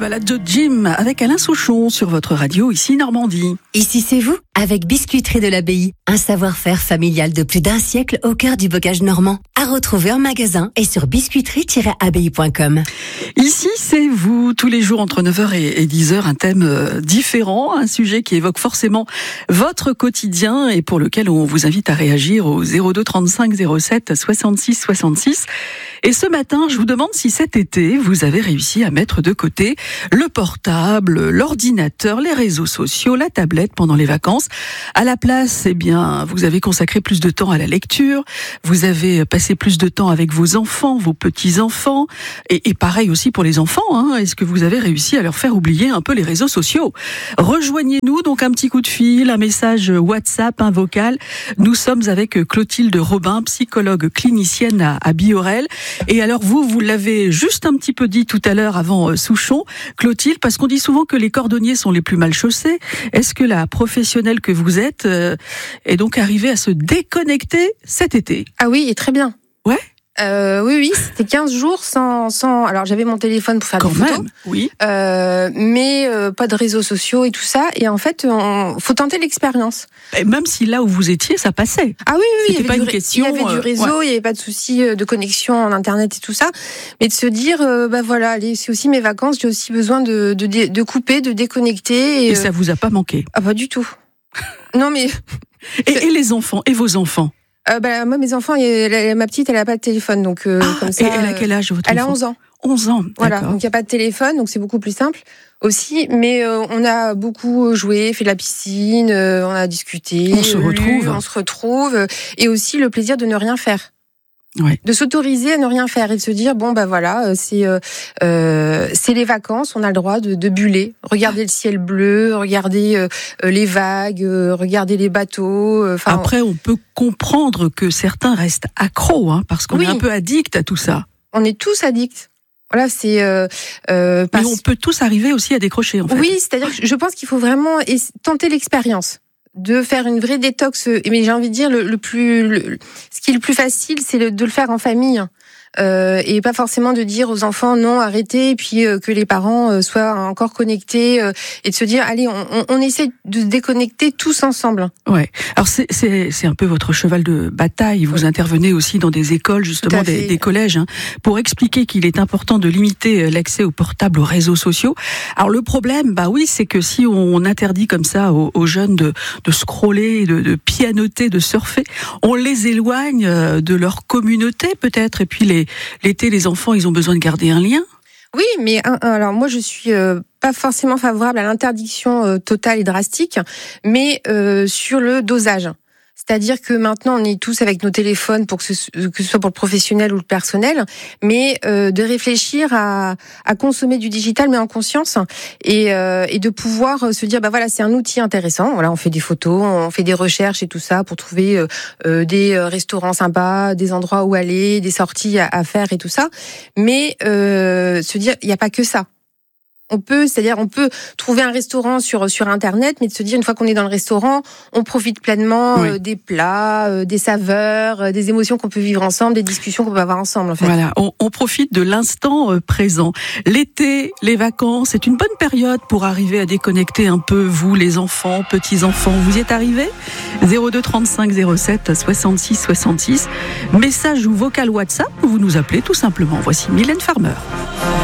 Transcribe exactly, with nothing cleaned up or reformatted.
balade de Jim avec Alain Souchon sur votre radio ici Normandie. Ici c'est vous, avec Biscuiterie de l'Abbaye, un savoir-faire familial de plus d'un siècle au cœur du bocage normand. À retrouver en magasin et sur biscuiterie tiret abbaye point com. Ici c'est vous, tous les jours entre neuf heures et dix heures, un thème différent, un sujet qui évoque forcément votre quotidien et pour lequel on vous invite à réagir au zéro deux trente-cinq zéro sept soixante-six soixante-six. Et ce matin, je vous demande si cet été, vous avez réussi à mettre de côté le portable, l'ordinateur, les réseaux sociaux, la tablette pendant les vacances. À la place, eh bien, vous avez consacré plus de temps à la lecture, vous avez passé plus de temps avec vos enfants, vos petits-enfants, et, et pareil aussi pour les enfants, hein. Est-ce que vous avez réussi à leur faire oublier un peu les réseaux sociaux ? Rejoignez-nous, donc un petit coup de fil, un message WhatsApp, un vocal. Nous sommes avec Clotilde Robin, psychologue clinicienne à, à Biorel. Et alors vous, vous l'avez juste un petit peu dit tout à l'heure avant euh, Souchon, Clotilde, parce qu'on dit souvent que les cordonniers sont les plus mal chaussés. Est-ce que la professionnelle que vous êtes euh, est donc arrivée à se déconnecter cet été ? Ah oui, et très bien. Ouais. Euh, oui, oui, c'était quinze jours sans, sans. Alors j'avais mon téléphone pour faire Quand des même, photos, oui. Euh, mais euh, pas de réseaux sociaux et tout ça. Et en fait, on, faut tenter l'expérience. Et même si là où vous étiez, ça passait. Ah oui, oui, C'était il y pas avait une du, question. Il y avait du réseau, euh, ouais. il y avait pas de souci de connexion en internet et tout ça. Mais de se dire, euh, bah voilà, allez, c'est aussi mes vacances, j'ai aussi besoin de de, de couper, de déconnecter. Et, et ça vous a pas manqué ? Ah pas du tout. Non mais. et, et les enfants, et vos enfants ? Euh, bah, moi, mes enfants, et, ma petite, elle a pas de téléphone, donc euh, ah, comme ça. Et elle a quel âge votre Elle enfant ? a onze ans. onze ans, voilà. D'accord. Donc il y a pas de téléphone, donc c'est beaucoup plus simple aussi. Mais euh, on a beaucoup joué, fait de la piscine, euh, on a discuté. On se lu, retrouve. On se retrouve, et aussi le plaisir de ne rien faire. Ouais. De s'autoriser à ne rien faire et de se dire bon bah voilà, c'est euh, euh, c'est les vacances, on a le droit de, de buller, regarder le ciel bleu, regarder euh, les vagues, euh, regarder les bateaux. Euh, Après, on peut comprendre que certains restent accros, hein, parce qu'on oui. est un peu addict à tout ça. On est tous addicts. Voilà, c'est. Euh, euh, Mais on peut tous arriver aussi à décrocher, en fait. Oui, c'est-à-dire que je pense qu'il faut vraiment tenter l'expérience. De faire une vraie détox, mais j'ai envie de dire le, le plus, le, ce qui est le plus facile, c'est le, de le faire en famille, euh, et pas forcément de dire aux enfants non, arrêtez, et puis euh, que les parents euh, soient encore connectés, euh, et de se dire allez, on, on, on essaie de se déconnecter tous ensemble. Ouais. Alors c'est c'est c'est un peu votre cheval de bataille. Vous oui. intervenez aussi dans des écoles, justement des, des collèges, hein, pour expliquer qu'il est important de limiter l'accès aux portables, aux réseaux sociaux. Alors le problème, bah oui, c'est que si on interdit comme ça aux, aux jeunes de de scroller, de, de pianoter, de surfer, on les éloigne de leur communauté peut-être. Et puis les, l'été, les enfants, ils ont besoin de garder un lien. Oui, mais alors moi je suis euh, pas forcément favorable à l'interdiction euh, totale et drastique, mais euh, sur le dosage. C'est-à-dire que maintenant, on est tous avec nos téléphones, pour que ce, que ce soit pour le professionnel ou le personnel, mais euh, de réfléchir à, à consommer du digital, mais en conscience, et, euh, et de pouvoir se dire, bah voilà, c'est un outil intéressant. Voilà, on fait des photos, on fait des recherches et tout ça pour trouver euh, des restaurants sympas, des endroits où aller, des sorties à, à faire et tout ça. Mais euh, se dire, il n'y a pas que ça. On peut, c'est-à-dire, on peut trouver un restaurant sur sur Internet, mais de se dire une fois qu'on est dans le restaurant, on profite pleinement oui. euh, des plats, euh, des saveurs, euh, des émotions qu'on peut vivre ensemble, des discussions qu'on peut avoir ensemble. En fait. Voilà, on, on profite de l'instant euh, présent. L'été, les vacances, c'est une bonne période pour arriver à déconnecter un peu vous, les enfants, petits enfants. Vous y êtes arrivés ? zéro deux trente-cinq zéro sept soixante-six soixante-six. Message ou vocal WhatsApp, vous nous appelez tout simplement. Voici Mylène Farmer.